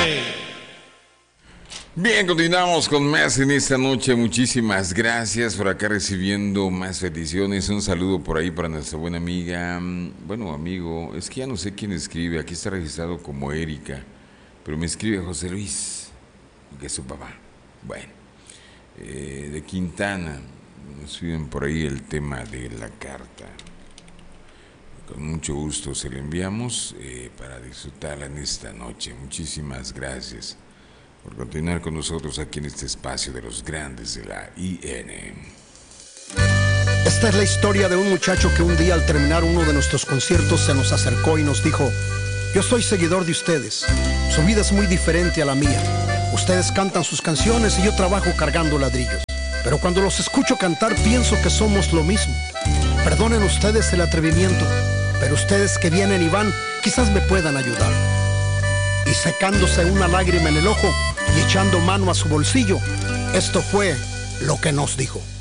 Bien, continuamos con más en esta noche. Muchísimas gracias por acá recibiendo más peticiones. Un saludo por ahí para nuestra buena amiga, bueno, amigo, es que ya no sé quién escribe. Aquí está registrado como Erika, pero me escribe José Luis, que es su papá. Bueno, de Quintana, nos piden por ahí el tema de la carta. Con mucho gusto se la enviamos para disfrutarla en esta noche. Muchísimas gracias por continuar con nosotros aquí en este espacio de los grandes de la IN. Esta es la historia de un muchacho que un día al terminar uno de nuestros conciertos se nos acercó y nos dijo: yo soy seguidor de ustedes, su vida es muy diferente a la mía. Ustedes cantan sus canciones y yo trabajo cargando ladrillos, pero cuando los escucho cantar pienso que somos lo mismo. Perdonen ustedes el atrevimiento, pero ustedes que vienen y van quizás me puedan ayudar. Y secándose una lágrima en el ojo y echando mano a su bolsillo, esto fue lo que nos dijo.